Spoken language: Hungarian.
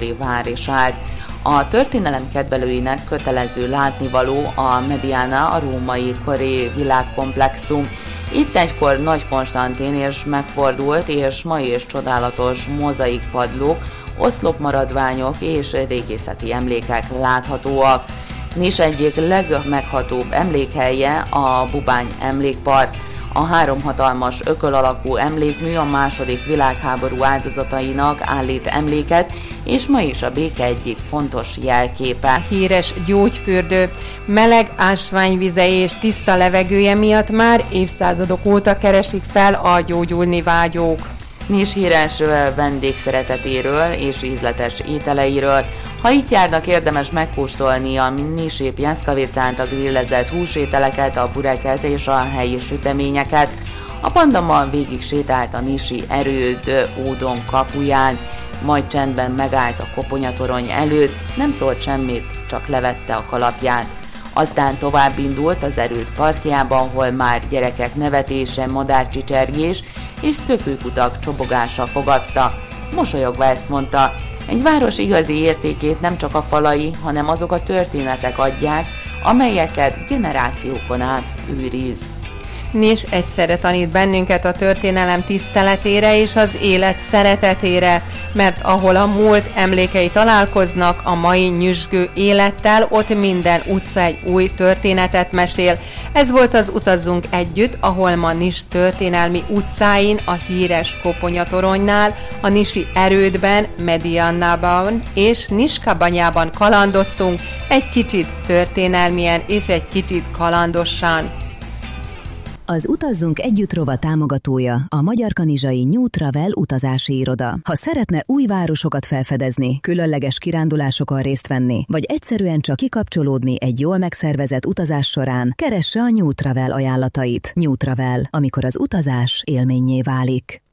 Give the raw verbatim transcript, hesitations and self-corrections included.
Velencé vár is állt. A történelem kedvelőinek kötelező látnivaló a Mediana, a római kori világkomplexum. Itt egykor Nagy Konstantin is megfordult, és ma is csodálatos mozaikpadlók, oszlopmaradványok és régészeti emlékek láthatóak. Nis egyik legmeghatóbb emlékhelye a Bubány emlékpark. A három hatalmas ököl alakú emlékmű a második világháború áldozatainak állít emléket, és ma is a béke egyik fontos jelképe. Híres gyógyfürdő, meleg ásványvize és tiszta levegője miatt már évszázadok óta keresik fel a gyógyulni vágyók. Nis híres vendégszeretetéről és ízletes ételeiről. Ha itt járnak, érdemes megkóstolni a nisi pjenszkavicánt, a grillezett húsételeket, a bureket és a helyi süteményeket. A pandama végig sétált a nisi erőd ódon kapuján, majd csendben megállt a koponyatorony előtt, nem szólt semmit, csak levette a kalapját. Aztán tovább indult az erőd partjába, ahol már gyerekek nevetése, madárcsicsergés és szökőkutak csobogása fogadta. Mosolyogva ezt mondta: egy város igazi értékét nem csak a falai, hanem azok a történetek adják, amelyeket generációkon át őriz. Nis egyszerre tanít bennünket a történelem tiszteletére és az élet szeretetére, mert ahol a múlt emlékei találkoznak a mai nyüzsgő élettel, ott minden utca egy új történetet mesél. Ez volt az Utazzunk Együtt, ahol ma Nis történelmi utcáin, a híres Koponyatoronynál, a nisi erődben, Mediannában és Niskabanyában kalandoztunk, egy kicsit történelmien és egy kicsit kalandosan. Az Utazzunk Együtt rovat támogatója a Magyar Kanizsai New Travel utazási iroda. Ha szeretne új városokat felfedezni, különleges kirándulásokon részt venni, vagy egyszerűen csak kikapcsolódni egy jól megszervezett utazás során, keresse a New Travel ajánlatait. New Travel, amikor az utazás élménnyé válik.